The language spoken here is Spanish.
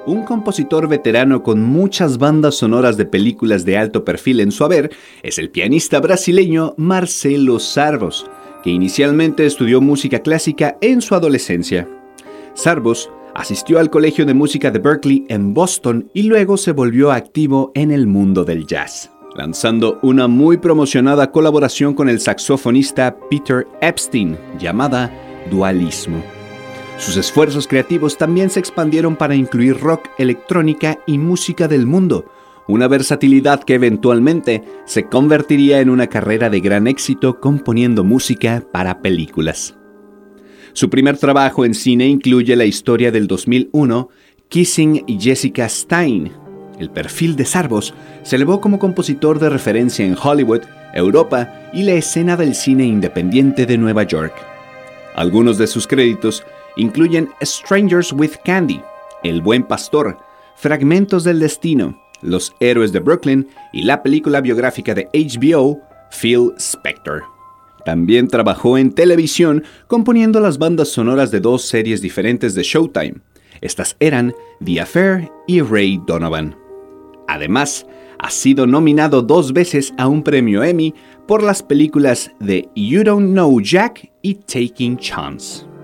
Un compositor veterano con muchas bandas sonoras de películas de alto perfil en su haber es el pianista brasileño Marcelo Sarvos, que inicialmente estudió música clásica en su adolescencia. Sarvos asistió al Colegio de Música de Berklee en Boston y luego se volvió activo en el mundo del jazz, lanzando una muy promocionada colaboración con el saxofonista Peter Epstein, llamada Dualismo. Sus esfuerzos creativos también se expandieron para incluir rock, electrónica y música del mundo, una versatilidad que eventualmente se convertiría en una carrera de gran éxito componiendo música para películas. Su primer trabajo en cine incluye la historia del 2001, Kissing Jessica Stein. El perfil de Sarvos se elevó como compositor de referencia en Hollywood, Europa y la escena del cine independiente de Nueva York. Algunos de sus créditos incluyen Strangers with Candy, El Buen Pastor, Fragmentos del Destino, Los Héroes de Brooklyn y la película biográfica de HBO, Phil Spector. También trabajó en televisión componiendo las bandas sonoras de dos series diferentes de Showtime. Estas eran The Affair y Ray Donovan. Además, ha sido nominado 2 veces a un premio Emmy por las películas de You Don't Know Jack y Taking Chance.